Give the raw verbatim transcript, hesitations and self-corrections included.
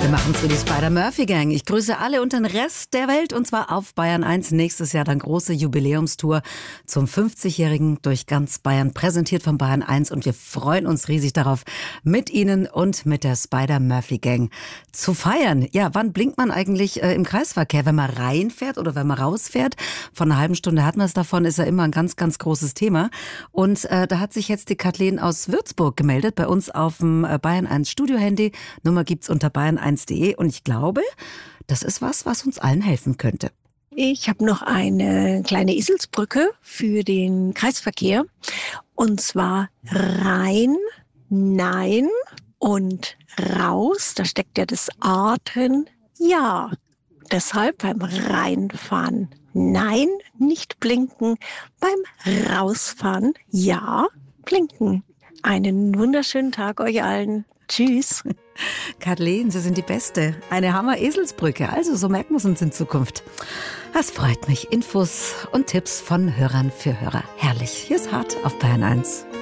Wir machen's für die Spider-Murphy-Gang. Ich grüße alle und den Rest der Welt, und zwar auf Bayern eins. Nächstes Jahr dann große Jubiläumstour zum fünfzigjährigen durch ganz Bayern, präsentiert von Bayern eins. Und wir freuen uns riesig darauf, mit Ihnen und mit der Spider-Murphy-Gang zu feiern. Ja, wann blinkt man eigentlich äh, im Kreisverkehr? Wenn man reinfährt oder wenn man rausfährt? Von einer halben Stunde hatten wir es davon, ist ja immer ein ganz, ganz großes Thema. Und äh, da hat sich jetzt die Kathleen aus Würzburg gemeldet, bei uns auf dem äh, Bayern eins Studio-Handy. Nummer gibt's unter bayern eins punkt de, und ich glaube, das ist was, was uns allen helfen könnte. Ich habe noch eine kleine Eselsbrücke für den Kreisverkehr, und zwar rein, nein und raus. Da steckt ja das Atmen, ja. Deshalb beim Reinfahren nein, nicht blinken, beim Rausfahren ja, blinken. Einen wunderschönen Tag euch allen. Tschüss. Kathleen, Sie sind die Beste. Eine Hammer-Eselsbrücke. Also, so merken wir es uns in Zukunft. Das freut mich. Infos und Tipps von Hörern für Hörer. Herrlich. Hier ist Hart auf Bayern eins.